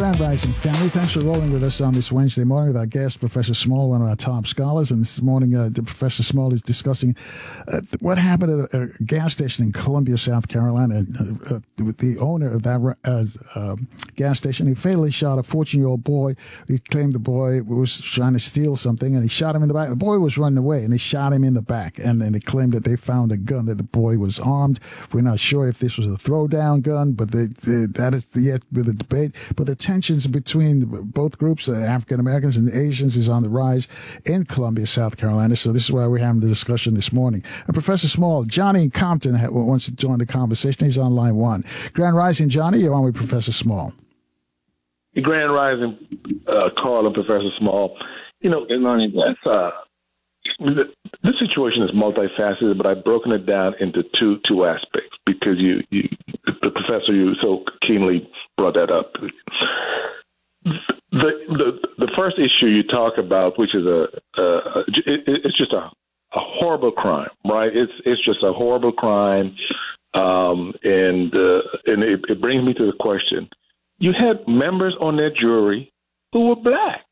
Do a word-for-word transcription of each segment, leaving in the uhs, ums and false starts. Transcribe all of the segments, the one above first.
Grand Rising family. Thanks for rolling with us on this Wednesday morning with our guest, Professor Small, one of our top scholars. And this morning, uh, Professor Small is discussing uh, what happened at a, a gas station in Columbia, South Carolina. Uh, uh, with the owner of that uh, uh, gas station, he fatally shot a fourteen-year-old boy. He claimed the boy was trying to steal something, and he shot him in the back. The boy was running away, and he shot him in the back. And then they claimed that they found a gun, that the boy was armed. We're not sure if this was a throwdown gun, but they, they, that is yet with the debate. But the tensions between both groups, uh, African Americans and Asians, is on the rise in Columbia, South Carolina. So this is why we're having the discussion this morning. Uh, Professor Small, Johnny in Compton ha- wants to join the conversation. He's on line one. Grand Rising, Johnny, you're on with Professor Small. Grand Rising, uh, Carl and Professor Small. You know, that's, uh, the, this situation is multifaceted, but I've broken it down into two two aspects because you, you the professor, you so keenly brought that up. The the the first issue you talk about, which is a, a it, it's just a, a horrible crime, right? It's it's just a horrible crime, um, and uh, and it, it brings me to the question: you had members on that jury who were black,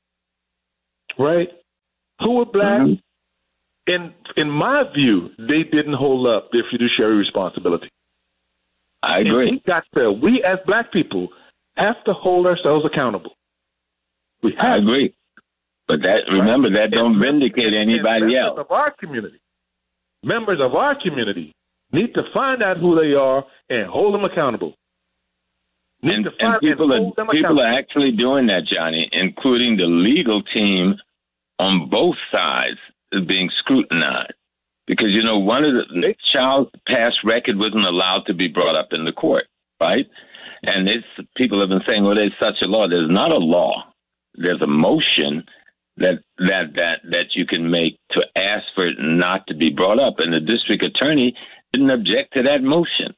right? Who were black, mm-hmm. and in my view, they didn't hold up their fiduciary responsibility. I agree. And we got to, we as black people have to hold ourselves accountable. We have I agree. But that, remember, that don't vindicate anybody else. Members of our community, members of our community need to find out who they are and hold them accountable. Need and, to find and people, and hold them are, people accountable. are actually doing that, Johnny, including the legal team on both sides is being scrutinized. Because, you know, one of the, the child's past record wasn't allowed to be brought up in the court, right? And it's, people have been saying, well, there's such a law. There's not a law. There's a motion that that that that you can make to ask for it not to be brought up. And the district attorney didn't object to that motion.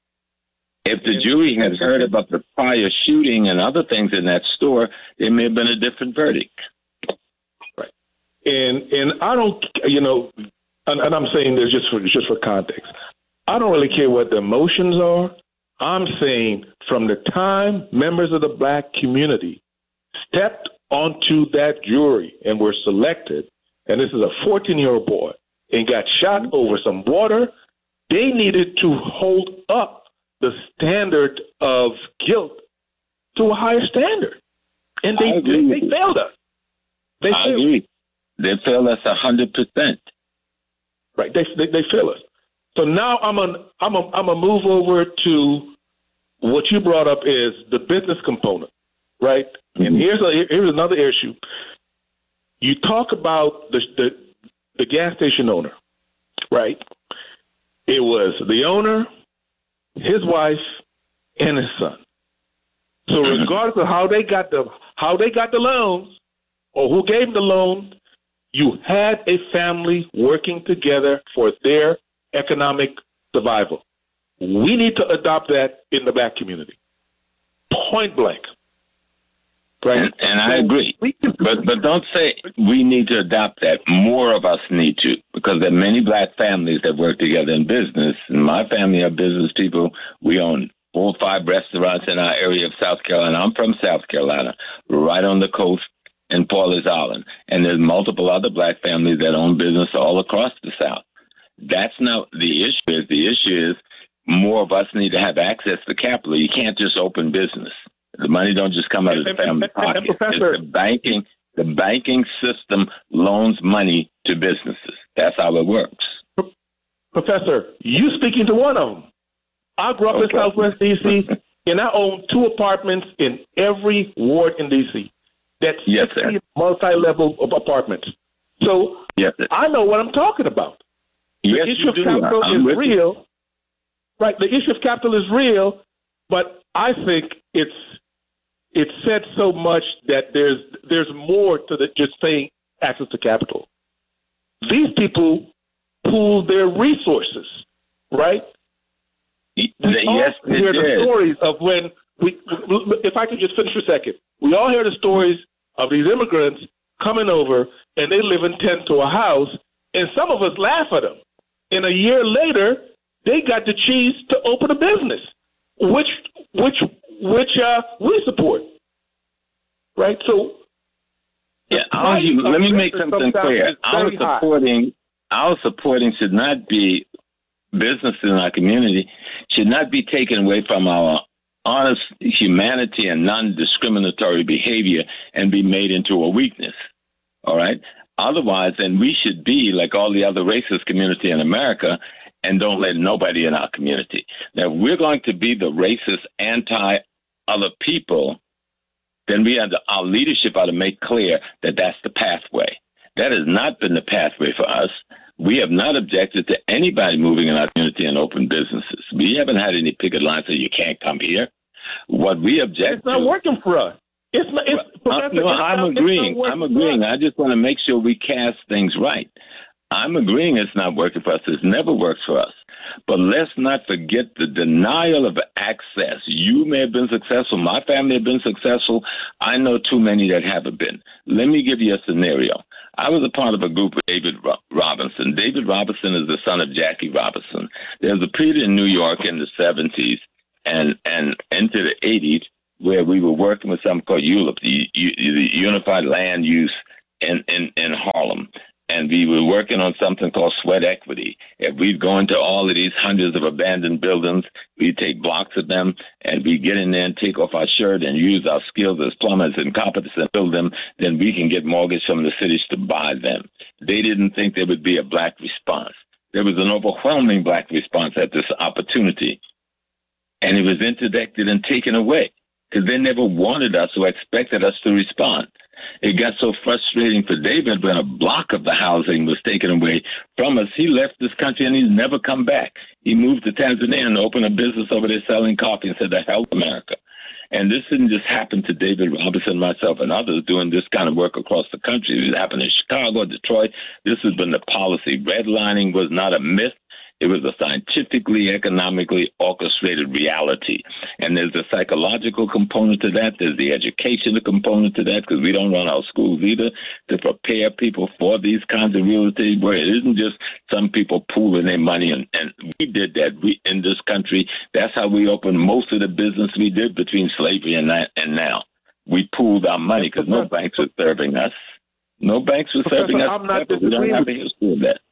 If the jury had heard about the prior shooting and other things in that store, there may have been a different verdict. Right. And and I don't, you know, and, and I'm saying this just for just for context. I don't really care what the emotions are. I'm saying from the time members of the black community stepped onto that jury and were selected, and this is a fourteen-year-old boy, and got shot over some water, they needed to hold up the standard of guilt to a higher standard. And they they, they failed us. They I failed. agree. They failed us one hundred percent. Right. They they, they fail us. So now I'm a I'm a I'm a move over to what you brought up is the business component, right? Mm-hmm. And here's a here's another issue. You talk about the the the gas station owner, right? It was the owner, his wife, and his son. So regardless of how they got the how they got the loans or who gave them the loan, you had a family working together for their economic survival. We need to adopt that in the black community. Point blank. Right? And, and I agree. But but don't say we need to adopt that. More of us need to, because there are many black families that work together in business. And my family are business people. We own four or five restaurants in our area of South Carolina. I'm from South Carolina, right on the coast in Paulus Island. And there's multiple other black families that own business all across the South. That's not the issue. Is The issue is more of us need to have access to capital. You can't just open business. The money don't just come out of the family pocket. It's the banking, the banking system loans money to businesses. That's how it works. Professor, you speaking to one of them. I grew up okay. in Southwest D C, and I own two apartments in every ward in D C. That's yes, sixty multi-level apartments. So yes, I know what I'm talking about. Yes, the issue of do. capital I'm is real. You. Right, the issue of capital is real, but I think it's it's said so much that there's there's more to the, just saying access to capital. These people pool their resources, right? We yes, all hear the did. stories of when we. If I could just finish for a second, we all hear the stories of these immigrants coming over and they live in tent to a house, and some of us laugh at them. And a year later, they got the cheese to open a business, which which which uh, we support. right? So, yeah, our, let me make something clear. Our supporting, our supporting should not be businesses in our community should not be taken away from our honest humanity and non-discriminatory behavior and be made into a weakness. All right. Otherwise, then we should be like all the other racist community in America and don't let nobody in our community. Now, if we're going to be the racist, anti-other people, then we have to, our leadership ought to make clear that that's the pathway. That has not been the pathway for us. We have not objected to anybody moving in our community and open businesses. We haven't had any picket lines that you can't come here. What we object it's not to, working for us. It's not. It's, uh, no, I'm not, agreeing. I'm agreeing. I just want to make sure we cast things right. I'm agreeing it's not working for us. It's never worked for us. But let's not forget the denial of access. You may have been successful. My family have been successful. I know too many that haven't been. Let me give you a scenario. I was a part of a group with David Robinson. David Robinson is the son of Jackie Robinson. There was a period in New York in the seventies and, and into the eighties where we were working with something called U L U P, the, the Unified Land Use in, in, in Harlem. And we were working on something called sweat equity. If we'd go into all of these hundreds of abandoned buildings, we'd take blocks of them, and we'd get in there and take off our shirt and use our skills as plumbers and competence and build them, then we can get mortgage from the cities to buy them. They didn't think there would be a black response. There was an overwhelming black response at this opportunity, and it was interdicted and taken away because they never wanted us or expected us to respond. It got so frustrating for David when a block of the housing was taken away from us. He left this country and he's never come back. He moved to Tanzania and opened a business over there selling coffee and said, "The hell, America." And this didn't just happen to David Robinson, myself, and others doing this kind of work across the country. It happened in Chicago, Detroit. This has been the policy. Redlining was not a myth. It was a scientifically, economically orchestrated reality. And there's a psychological component to that. There's the educational component to that, because we don't run our schools either to prepare people for these kinds of real estate, where it isn't just some people pooling their money. And, and we did that we in this country. That's how we opened most of the business we did between slavery and, that, and now. We pooled our money because no banks were serving us. No banks were serving us. I'm not we don't have a history of that.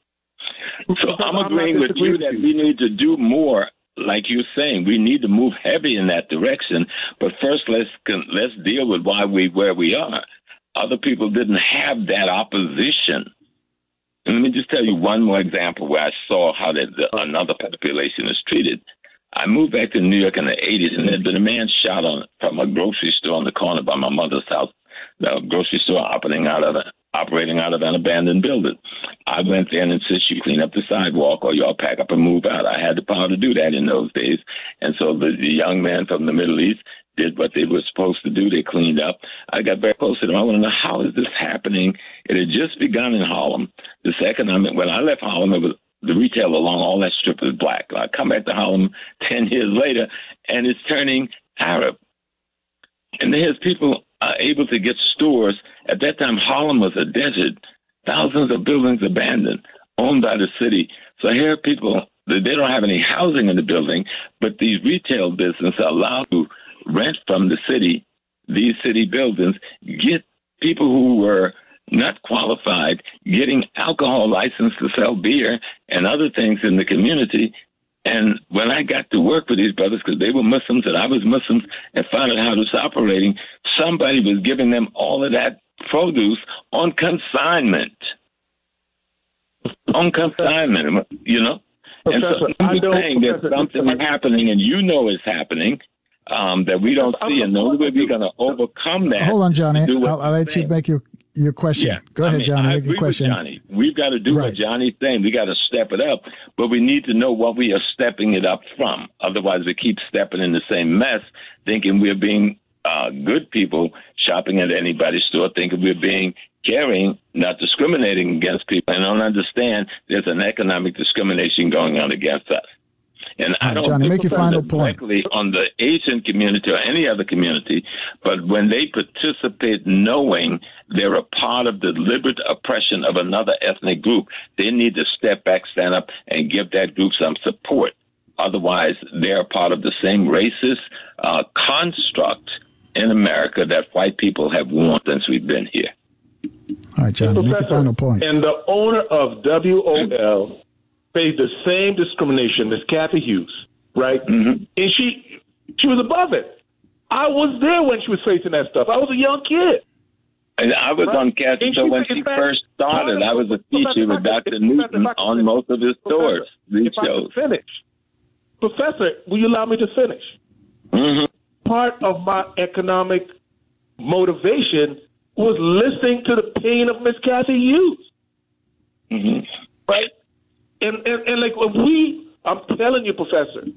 So I'm agreeing with you that we need to do more, like you're saying. We need to move heavy in that direction. But first, let's let's deal with why we where we are. Other people didn't have that opposition. And let me just tell you one more example where I saw how that the, another population is treated. I moved back to New York in the eighties, and there had been a man shot on from a grocery store on the corner by my mother's house. The grocery store operating out of a operating out of an abandoned building. I went there and insisted you clean up the sidewalk or y'all pack up and move out. I had the power to do that in those days. And so the, the young man from the Middle East did what they were supposed to do. They cleaned up. I got very close to them. I want to know, how is this happening? It had just begun in Harlem. This economic, when I left Harlem, it was the retail along all that strip was black. I come back to Harlem ten years later, and it's turning Arab. And there's people uh, able to get stores. At that time, Harlem was a desert. Thousands of buildings abandoned, owned by the city. So here people, they don't have any housing in the building, but these retail businesses are allowed to rent from the city, these city buildings, get people who were not qualified, getting alcohol license to sell beer and other things in the community. And when I got to work with these brothers, because they were Muslims and I was Muslims, and found out how it was operating, somebody was giving them all of that produce on consignment. on consignment, you know? And so I'm just saying there's something happening, and you know it's happening, um, that we don't see, and the only way we're going to overcome that. Hold on, Johnny. I'll, I'll let you make your your question. Yeah. Go ahead, I mean, Johnny. I make your question. Johnny. We've got to do right. what Johnny's saying. We got to step it up, but we need to know what we are stepping it up from. Otherwise, we keep stepping in the same mess, thinking we're being uh, good people, shopping at anybody's store, thinking we're being caring, not discriminating against people, and don't understand there's an economic discrimination going on against us. And I don't Johnny, make your final point on the Asian community or any other community, but when they participate knowing they're a part of the deliberate oppression of another ethnic group, they need to step back, stand up, and give that group some support. Otherwise, they're part of the same racist uh, construct in in America that white people have worn since we've been here. All right, John, make your final point. And the owner of W O L faced the same discrimination as Kathy Hughes, right? Mm-hmm. And she she was above it. I was there when she was facing that stuff. I was a young kid. And I was right? on Kathy, so when she first started, I was a teacher with Doctor Newton on most of his stores, these shows. Finish. Professor, will you allow me to finish? Mm-hmm. Part of my economic motivation was listening to the pain of Miss Kathy Hughes. Mm-hmm. Right? And, and, and like we, I'm telling you, Professor,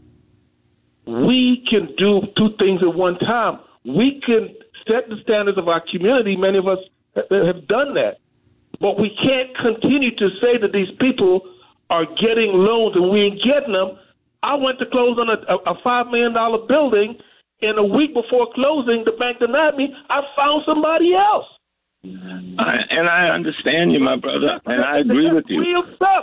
we can do two things at one time. We can set the standards of our community. Many of us have done that. But we can't continue to say that these people are getting loans and we ain't getting them. I went to close on a, a five million dollars building, and a week before closing, the bank denied me. I found somebody else. I, and I understand you, my brother, and I agree with you. Real stuff.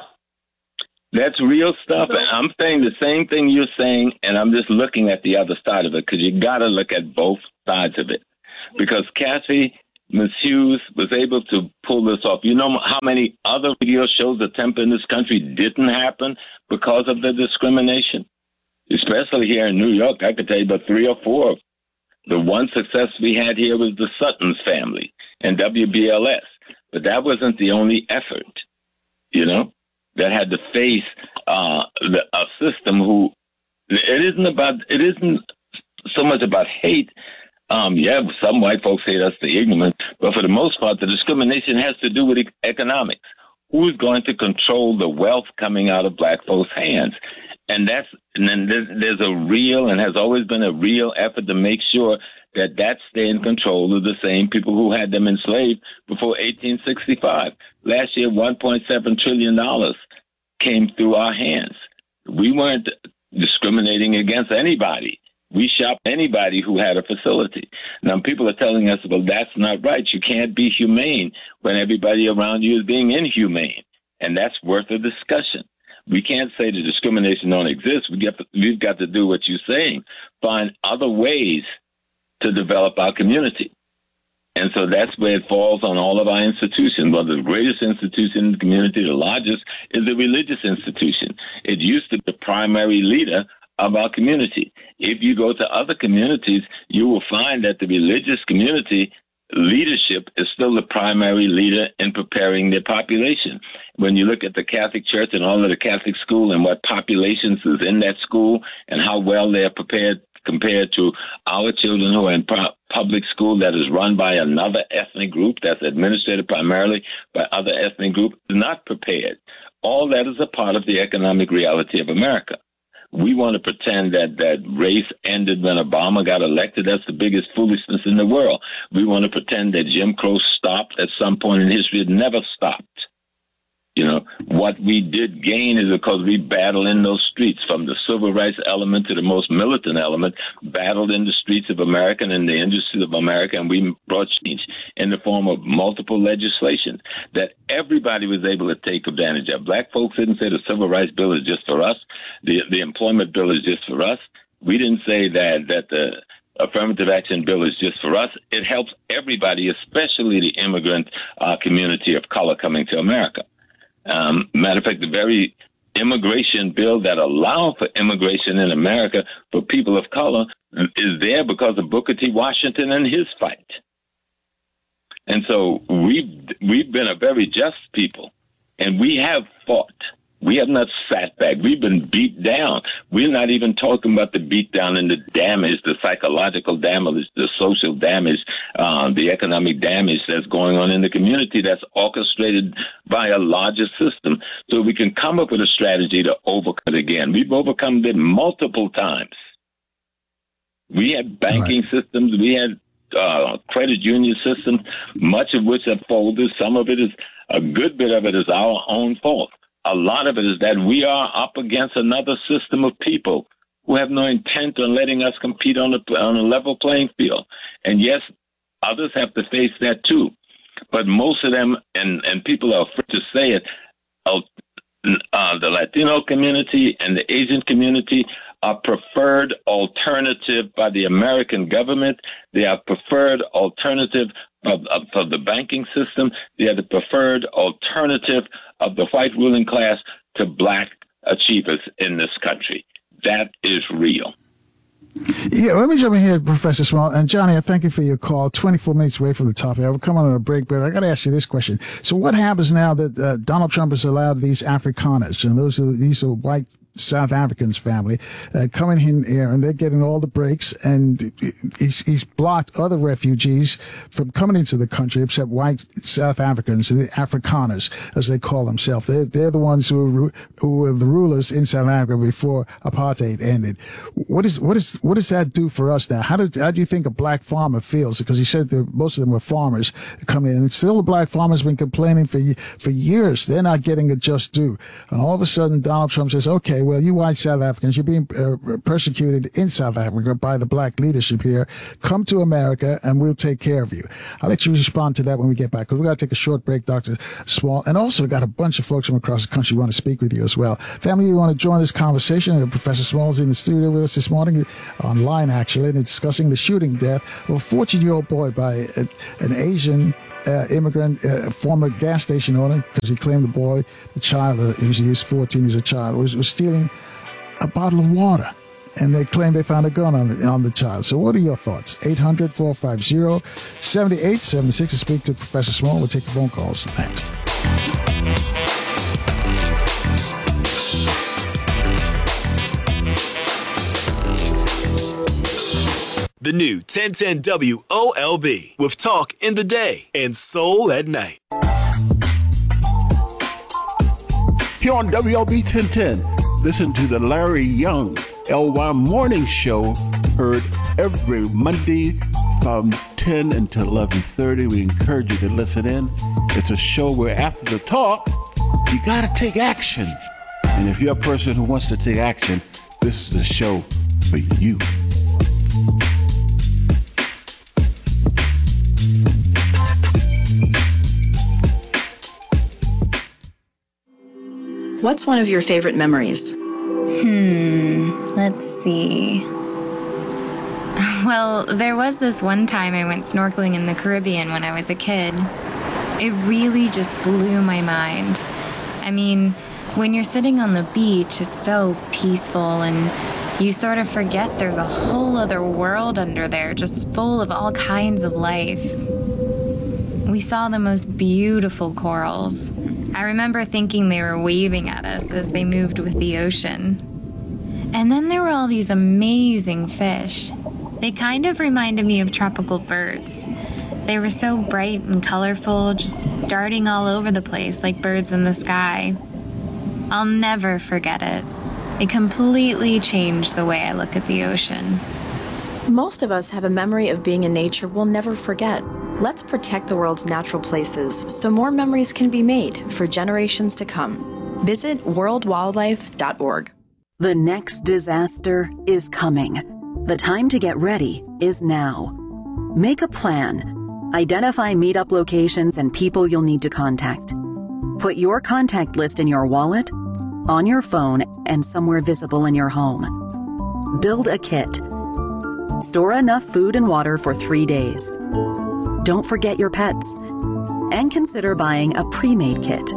That's real stuff. And I'm saying the same thing you're saying, and I'm just looking at the other side of it, because you got to look at both sides of it. Because Kathy, Miz Hughes, was able to pull this off. You know how many other radio shows attempt in this country didn't happen because of the discrimination? Especially here in New York, I could tell you about three or four. The one success we had here was the Sutton's family and W B L S. But that wasn't the only effort, you know, that had to face uh, the, a system who, it isn't about, it isn't so much about hate. Um, yeah, some white folks hate us for ignorance, but for the most part, the discrimination has to do with e- economics. Who's going to control the wealth coming out of black folks' hands? And that's, and then there's, there's a real and has always been a real effort to make sure that that stay in control of the same people who had them enslaved before eighteen sixty-five. Last year, one point seven trillion dollars came through our hands. We weren't discriminating against anybody. We shopped anybody who had a facility. Now, people are telling us, well, that's not right. You can't be humane when everybody around you is being inhumane. And that's worth a discussion. We can't say the discrimination don't exist. We get, we've got to do what you're saying, find other ways to develop our community. And so that's where it falls on all of our institutions. Well, the greatest institution in the community, the largest, is the religious institution. It used to be the primary leader of our community. If you go to other communities, you will find that the religious community leadership is still the primary leader in preparing their population. When you look at the Catholic Church and all of the Catholic school and what populations is in that school and how well they're prepared compared to our children who are in pro- public school that is run by another ethnic group that's administered primarily by other ethnic group, is not prepared. All that is a part of the economic reality of America. We want to pretend that, that race ended when Obama got elected. That's the biggest foolishness in the world. We want to pretend that Jim Crow stopped at some point in history. It never stopped. You know, what we did gain is because we battled in those streets, from the civil rights element to the most militant element, battled in the streets of America and in the industries of America, and we brought change in the form of multiple legislation that everybody was able to take advantage of. Black folks didn't say the civil rights bill is just for us. The, the employment bill is just for us. We didn't say that, that the affirmative action bill is just for us. It helps everybody, especially the immigrant uh, community of color coming to America. Um, matter of fact, the very immigration bill that allowed for immigration in America for people of color is there because of Booker T. Washington and his fight. And so we've, we've been a very just people, and we have fought. We have not sat back. We've been beat down. We're not even talking about the beat down and the damage, the psychological damage, the social damage, uh, the economic damage that's going on in the community that's orchestrated by a larger system. So we can come up with a strategy to overcome it again. We've overcome it multiple times. We had banking right. systems. We had uh, credit union systems, much of which have folded. Some of it is, a good bit of it is our own fault. A lot of it is that we are up against another system of people who have no intent on letting us compete on a, on a level playing field. And yes, others have to face that too. But most of them, and, and people are afraid to say it, uh, uh, the Latino community and the Asian community a preferred alternative by the American government. They are preferred alternative of, of, of the banking system. They are the preferred alternative of the white ruling class to black achievers in this country. That is real. Yeah, let me jump in here, Professor Small. And Johnny, I thank you for your call. twenty-four minutes away from the topic. I will come on a break, but I got to ask you this question. So what happens now that uh, Donald Trump has allowed these Afrikaners, and those are these are white South Africans family, uh, coming in here, and they're getting all the breaks, and he's, he's blocked other refugees from coming into the country, except white South Africans, the Afrikaners, as they call themselves. They're, they're the ones who were, who were the rulers in South Africa before apartheid ended. What is what is what does that do for us now? How do how do you think a black farmer feels? Because he said that most of them were farmers coming in, and still the black farmers have been complaining for for years. They're not getting a just due, and all of a sudden Donald Trump says, "Okay, well, you white South Africans, you're being uh, persecuted in South Africa by the black leadership here. Come to America and we'll take care of you." I'll let you respond to that when we get back, because we've got to take a short break, Doctor Small. And also got a bunch of folks from across the country who want to speak with you as well. Family, you want to join this conversation? Uh, Professor Small's in the studio with us this morning, online actually, and discussing the shooting death of a fourteen-year-old boy by a, an Asian Uh, immigrant, uh, former gas station owner, because he claimed the boy, the child, uh, he, was, he was fourteen, he's a child, was, was stealing a bottle of water. And they claim they found a gun on the, on the child. So what are your thoughts? eight hundred, four five zero, seven eight seven six to speak to Professor Small. We'll take the phone calls next. The new ten ten W O L B, with talk in the day and soul at night. Here on W L B ten ten, listen to the Larry Young L Y Morning Show, heard every Monday from ten until eleven thirty. We encourage you to listen in. It's a show where after the talk, you got to take action. And if you're a person who wants to take action, this is the show for you. What's one of your favorite memories? Hmm, let's see. Well, there was this one time I went snorkeling in the Caribbean when I was a kid. It really just blew my mind. I mean, when you're sitting on the beach, it's so peaceful, and you sort of forget there's a whole other world under there, just full of all kinds of life. We saw the most beautiful corals. I remember thinking they were waving at us as they moved with the ocean. And then there were all these amazing fish. They kind of reminded me of tropical birds. They were so bright and colorful, just darting all over the place like birds in the sky. I'll never forget it. It completely changed the way I look at the ocean. Most of us have a memory of being in nature we'll never forget. Let's protect the world's natural places so more memories can be made for generations to come. Visit world wildlife dot org. The next disaster is coming. The time to get ready is now. Make a plan. Identify meetup locations and people you'll need to contact. Put your contact list in your wallet, on your phone, and somewhere visible in your home. Build a kit. Store enough food and water for three days. Don't forget your pets. And consider buying a pre-made kit.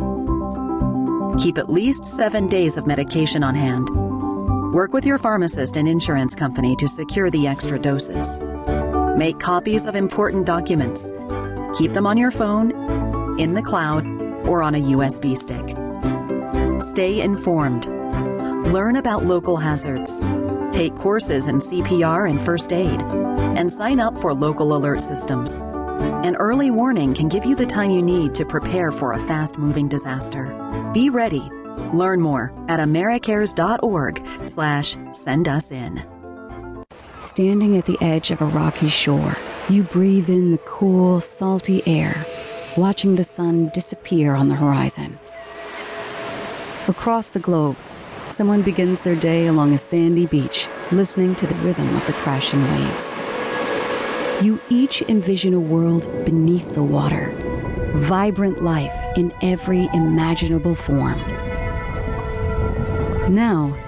Keep at least seven days of medication on hand. Work with your pharmacist and insurance company to secure the extra doses. Make copies of important documents. Keep them on your phone, in the cloud, or on a U S B stick. Stay informed. Learn about local hazards. Take courses in C P R and first aid, and sign up for local alert systems. An early warning can give you the time you need to prepare for a fast-moving disaster. Be ready. Learn more at americares.org slash send us in. Standing at the edge of a rocky shore, you breathe in the cool, salty air, watching the sun disappear on the horizon. Across the globe, someone begins their day along a sandy beach, listening to the rhythm of the crashing waves. You each envision a world beneath the water, vibrant life in every imaginable form. Now,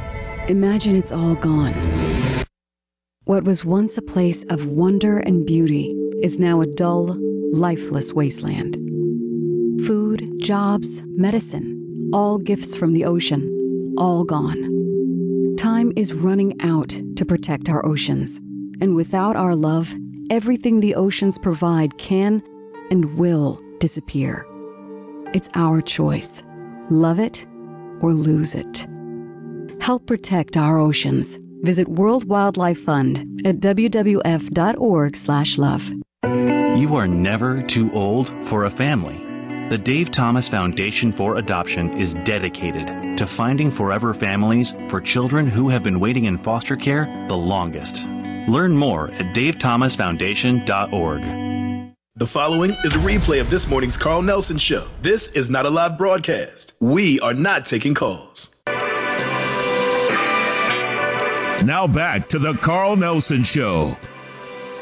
Imagine it's all gone. What was once a place of wonder and beauty is now a dull, lifeless wasteland. Food, jobs, medicine, all gifts from the ocean, all gone. Time is running out to protect our oceans, and without our love, everything the oceans provide can and will disappear. It's our choice. Love it or lose it. Help protect our oceans. Visit World Wildlife Fund at w w f dot org slash love. You are never too old for a family. The Dave Thomas Foundation for Adoption is dedicated to finding forever families for children who have been waiting in foster care the longest. Learn more at dave thomas foundation dot org. The following is a replay of this morning's Carl Nelson Show. This is not a live broadcast. We are not taking calls. Now back to the Carl Nelson Show